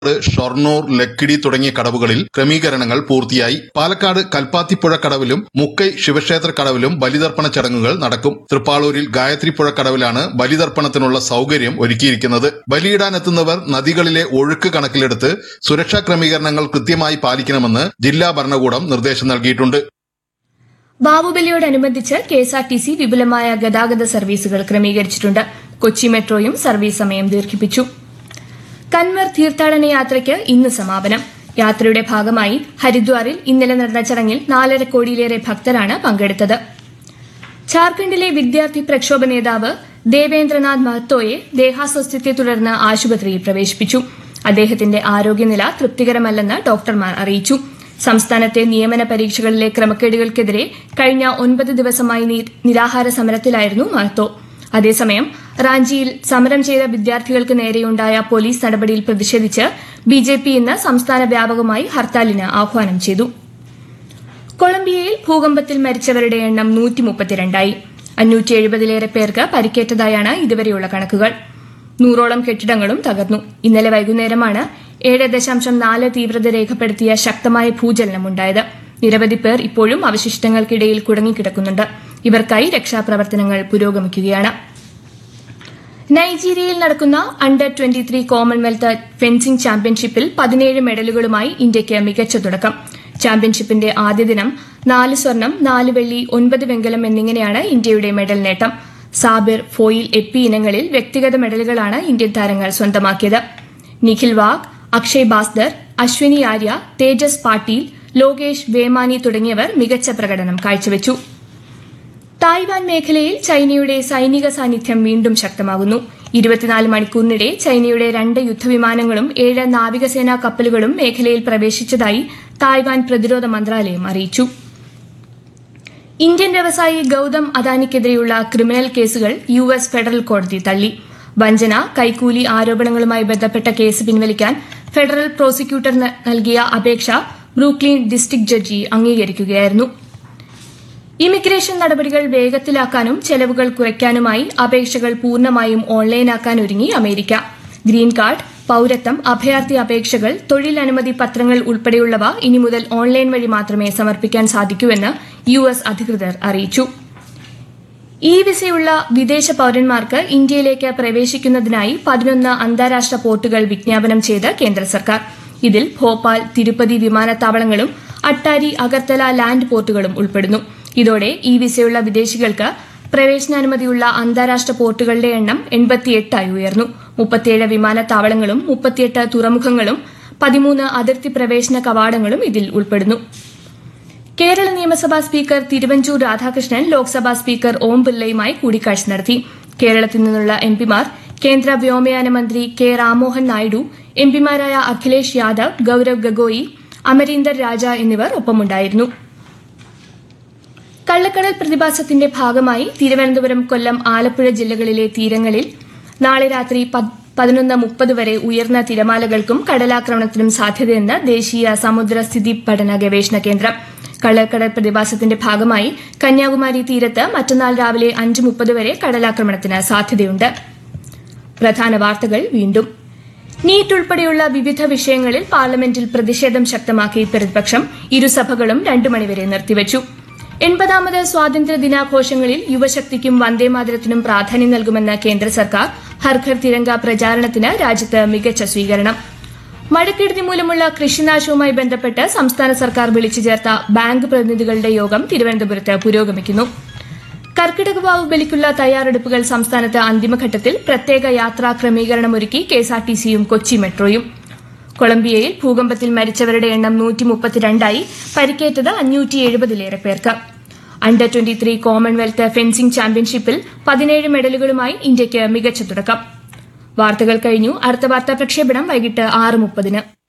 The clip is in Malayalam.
ഷൊർണൂർ, ലക്കിടി തുടങ്ങിയ കടവുകളിൽ ക്രമീകരണങ്ങൾ പൂർത്തിയായി. പാലക്കാട് കൽപ്പാത്തിപ്പുഴ കടവിലും മുക്കൈ ശിവക്ഷേത്ര കടവിലും ബലിതർപ്പണ ചടങ്ങുകൾ നടക്കും. തൃപ്പാളൂരിൽ ഗായത്രിപ്പുഴ കടവിലാണ് ബലിതർപ്പണത്തിനുള്ള സൌകര്യം ഒരുക്കിയിരിക്കുന്നത്. ബലിയിടാനെത്തുന്നവർ നദികളിലെ ഒഴുക്ക് കണക്കിലെടുത്ത് സുരക്ഷാ ക്രമീകരണങ്ങൾ കൃത്യമായി പാലിക്കണമെന്ന് ജില്ലാ ഭരണകൂടം നിർദ്ദേശം നൽകിയിട്ടുണ്ട്. ബാവുബലിയോടനുബന്ധിച്ച് കെഎസ്ആർടിസി വിപുലമായ ഗതാഗത സർവീസുകൾ ക്രമീകരിച്ചിട്ടുണ്ട്. കൊച്ചി മെട്രോയും സർവീസ് സമയം ദീർഘിപ്പിച്ചു. കൻവർ തീർത്ഥാടന യാത്രയ്ക്ക് ഇന്ന് സമാപനം. യാത്രയുടെ ഭാഗമായി ഹരിദ്വാറിൽ ഇന്നലെ നടന്ന ചടങ്ങിൽ 4.5 കോടിയിലേറെ ഭക്തരാണ് പങ്കെടുത്തത്. ഝാർഖണ്ഡിലെ വിദ്യാർത്ഥി പ്രക്ഷോഭ നേതാവ് ദേവേന്ദ്രനാഥ് മഹത്തോയെ ദേഹാസ്വസ്ഥ്യത്തെ തുടർന്ന് ആശുപത്രിയിൽ പ്രവേശിപ്പിച്ചു. അദ്ദേഹത്തിന്റെ ആരോഗ്യനില തൃപ്തികരമല്ലെന്ന് ഡോക്ടർമാർ അറിയിച്ചു. സംസ്ഥാനത്തെ നിയമന പരീക്ഷകളിലെ ക്രമക്കേടുകൾക്കെതിരെ കഴിഞ്ഞ 9 ദിവസമായി നിരാഹാര സമരത്തിലായിരുന്നു മഹത്തോ. അതേസമയം റാഞ്ചിയിൽ സമരം ചെയ്ത വിദ്യാർത്ഥികൾക്ക് നേരെയുണ്ടായ പോലീസ് നടപടിയിൽ പ്രതിഷേധിച്ച് ബിജെപി ഇന്ന് സംസ്ഥാന വ്യാപകമായി ഹർത്താലിന് ആഹ്വാനം ചെയ്തു. കൊളംബിയയിൽ ഭൂകമ്പത്തിൽ മരിച്ചവരുടെ എണ്ണം 132ആയി. 570ലേറെ പേർക്ക് പരിക്കേറ്റതായാണ് ഇതുവരെയുള്ള കണക്കുകൾ. 100ഓളം കെട്ടിടങ്ങളും തകർന്നു. ഇന്നലെ വൈകുന്നേരമാണ് 7.4 തീവ്രത രേഖപ്പെടുത്തിയ ശക്തമായ ഭൂചലനമുണ്ടായത്. നിരവധി പേർ ഇപ്പോഴും അവശിഷ്ടങ്ങൾക്കിടയിൽ കുടുങ്ങിക്കിടക്കുന്നുണ്ട്. ഇവർക്കായി രക്ഷാപ്രവർത്തനങ്ങൾ പുരോഗമിക്കുകയാണ്. നൈജീരിയയിൽ നടക്കുന്ന അണ്ടർ 23 കോമൺവെൽത്ത് ഫെൻസിംഗ് ചാമ്പ്യൻഷിപ്പിൽ 17 മെഡലുകളുമായി ഇന്ത്യയ്ക്ക് മികച്ച തുടക്കം. ചാമ്പ്യൻഷിപ്പിന്റെ ആദ്യ ദിനം 4 സ്വർണം, 4 വെള്ളി, 9 വെങ്കലം എന്നിങ്ങനെയാണ് ഇന്ത്യയുടെ മെഡൽ നേട്ടം. സാബിർ, ഫോയിൽ, എപ്പി ഇനങ്ങളിൽ വ്യക്തിഗത മെഡലുകളാണ് ഇന്ത്യൻ താരങ്ങൾ സ്വന്തമാക്കിയത്. നിഖിൽ വാഗ്, അക്ഷയ് ബാസ്ദർ, അശ്വിനി ആര്യ, തേജസ് പാട്ടീൽ, ലോകേഷ് വേമാനി തുടങ്ങിയവർ മികച്ച പ്രകടനം കാഴ്ചവെച്ചു. തായ്വാൻ മേഖലയിൽ ചൈനയുടെ സൈനിക സാന്നിധ്യം വീണ്ടും ശക്തമാകുന്നു. 24 മണിക്കൂറിനിടെ ചൈനയുടെ 2 യുദ്ധവിമാനങ്ങളും 7 നാവികസേനാ കപ്പലുകളും മേഖലയിൽ പ്രവേശിച്ചതായി തായ്വാൻ പ്രതിരോധ മന്ത്രാലയം അറിയിച്ചു. ഇന്ത്യൻ വ്യവസായി ഗൌതം അദാനിക്കെതിരെയുള്ള ക്രിമിനൽ കേസുകൾ യുഎസ് ഫെഡറൽ കോടതി തള്ളി. വഞ്ചന, കൈക്കൂലി ആരോപണങ്ങളുമായി ബന്ധപ്പെട്ട കേസ് പിൻവലിക്കാൻ ഫെഡറൽ പ്രോസിക്യൂട്ടർ നൽകിയ അപേക്ഷ ബ്രൂക്ലിൻ ഡിസ്ട്രിക്ട് ജഡ്ജി അംഗീകരിക്കുകയായിരുന്നു. ഇമിഗ്രേഷൻ നടപടികൾ വേഗത്തിലാക്കാനും ചെലവുകൾ കുറയ്ക്കാനുമായി അപേക്ഷകൾ പൂർണ്ണമായും ഓൺലൈനാക്കാനൊരുങ്ങി അമേരിക്ക. ഗ്രീൻ കാർഡ്, പൌരത്വം, അഭയാർത്ഥി അപേക്ഷകൾ, തൊഴിലനുമതി പത്രങ്ങൾ ഉൾപ്പെടെയുള്ളവ ഇനി മുതൽ ഓൺലൈൻ വഴി മാത്രമേ സമർപ്പിക്കാൻ സാധിക്കൂവെന്ന് യുഎസ് അധികൃതർ അറിയിച്ചു. ഇ വിസയുള്ള വിദേശ പൌരന്മാർക്ക് ഇന്ത്യയിലേക്ക് പ്രവേശിക്കുന്നതിനായി 11 അന്താരാഷ്ട്ര പോർട്ടുകൾ വിജ്ഞാപനം ചെയ്ത് കേന്ദ്ര സർക്കാർ. ഇതിൽ ഭോപ്പാൽ, തിരുപ്പതി വിമാനത്താവളങ്ങളും അട്ടാരി, അഗർത്തല ലാൻഡ് പോർട്ടുകളും ഉൾപ്പെടുന്നു. ഇതോടെ ഇ വിസയുള്ള വിദേശികൾക്ക് പ്രവേശനാനുമതിയുള്ള അന്താരാഷ്ട്ര പോർട്ടുകളുടെ എണ്ണം 88ആയി ഉയർന്നു. 37 വിമാനത്താവളങ്ങളും 38 തുറമുഖങ്ങളും 13 അതിർത്തി പ്രവേശന കവാടങ്ങളും ഇതിൽ ഉൾപ്പെടുന്നു. കേരള നിയമസഭാ സ്പീക്കർ തിരുവഞ്ചൂർ രാധാകൃഷ്ണൻ ലോക്സഭാ സ്പീക്കർ ഓം ബിർളയുമായി കൂടിക്കാഴ്ച നടത്തി. കേരളത്തിൽ നിന്നുള്ള എംപിമാർ, കേന്ദ്ര വ്യോമയാന മന്ത്രി കെ രാമോഹൻ നായിഡു, എംപിമാരായ അഖിലേഷ് യാദവ്, ഗൌരവ് ഗഗോയി, അമരീന്ദർ രാജ എന്നിവർ ഒപ്പമുണ്ടായിരുന്നു. കള്ളക്കടൽ പ്രതിഭാസത്തിന്റെ ഭാഗമായി തിരുവനന്തപുരം, കൊല്ലം, ആലപ്പുഴ ജില്ലകളിലെ തീരങ്ങളിൽ നാളെ രാത്രി 11:30 വരെ ഉയർന്ന തിരമാലകൾക്കും കടലാക്രമണത്തിനും സാധ്യതയെന്ന് ദേശീയ സമുദ്രസ്ഥിതി പഠന ഗവേഷണ കേന്ദ്രം. കള്ളക്കടൽ പ്രതിഭാസത്തിന്റെ ഭാഗമായി കന്യാകുമാരി തീരത്ത് മറ്റന്നാൾ രാവിലെ 5:30 വരെ കടലാക്രമണത്തിന് സാധ്യതയുണ്ട്. പ്രധാന വാർത്തകൾ വീണ്ടും. നീറ്റ് ഉൾപ്പെടെയുള്ള വിവിധ വിഷയങ്ങളിൽ പാർലമെന്റിൽ പ്രതിഷേധം ശക്തമാക്കി പ്രതിപക്ഷം. ഇരുസഭകളും 2 മണിവരെ നിർത്തിവച്ചു. 80ാമത് സ്വാതന്ത്ര്യ ദിനാഘോഷങ്ങളിൽ യുവശക്തിക്കും വന്ദേമാതരത്തിനും പ്രാധാന്യം നൽകുമെന്ന് കേന്ദ്ര സർക്കാർ. ഹർഘർ തിരംഗ പ്രചാരണത്തിന് രാജ്യത്ത് മികച്ച സ്വീകരണം. മഴക്കെടുതി മൂലമുള്ള കൃഷിനാശവുമായി ബന്ധപ്പെട്ട് സംസ്ഥാന സർക്കാർ വിളിച്ചു ചേർത്ത ബാങ്ക് പ്രതിനിധികളുടെ യോഗം തിരുവനന്തപുരത്ത് പുരോഗമിക്കുന്നു. കർക്കിടക വാവ് ബലിക്കുള്ള തയ്യാറെടുപ്പുകൾ സംസ്ഥാനത്ത് അന്തിമഘട്ടത്തിൽ. പ്രത്യേക യാത്രാ ക്രമീകരണമൊരുക്കി കെഎസ്ആർടിസിയും കൊച്ചി മെട്രോയും. കൊളംബിയയിൽ ഭൂകമ്പത്തിൽ മരിച്ചവരുടെ എണ്ണം 132ആയി. പരിക്കേറ്റത് 570ലേറെ പേർക്ക്. അണ്ടർ 23 കോമൺവെൽത്ത് ഫെൻസിംഗ് ചാമ്പ്യൻഷിപ്പിൽ 17 മെഡലുകളുമായി ഇന്ത്യയ്ക്ക് മികച്ച തുടക്കം. വാർത്തകൾ കഴിഞ്ഞു. അടുത്ത വാർത്താ പ്രക്ഷേപണം വൈകിട്ട് 6:30.